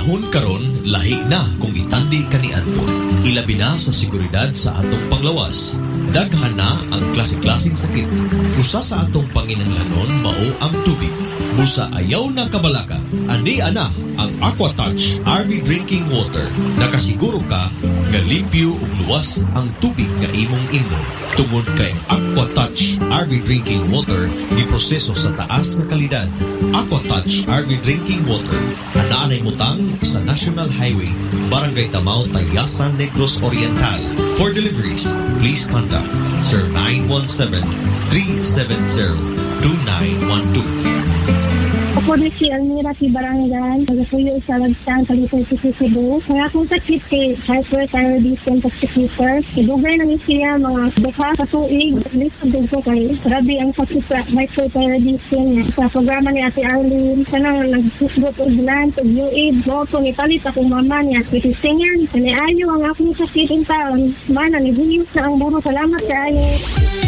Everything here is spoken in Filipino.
panahon karon lahi na kung itandi kaniadto. Ilabi na sa seguridad sa atong panglawas. Daghan na ang klase-klaseng sakit. Usa sa atong panginahanglanon mao ang tubig. Busa ayaw na kabalaka. Andi ana ang AquaTouch RV Drinking Water. Nakasiguro ka nga limpyo ug luwas ang tubig nga imong imnon. Tungod kay AquaTouch RV Drinking Water giproseso sa taas nga kalidad. AquaTouch RV Drinking Water anaanay mutang sa National Highway, Barangay Tamao, Tayasan, Negros Oriental. For deliveries, please contact 0917-370-2912. Ako na si Almira Tibarangan, nagasuyo sa Lagsan, Kalisay, Cebu. Kaya akong sakit kay hyperthyroidism toxicator. Idugay namin siya mga duha sa tuig. At least ang dugo kay grabe ang sakit sa hyperthyroidism. Sa programa ni Ate Arlene, sana nagsusgot o gland, o UAID, moto, nipalit akong mama niya. Kitisingan, kaniayo ang akong sakit in taon. Mana, naguyos na ang buro. Salamat kayo.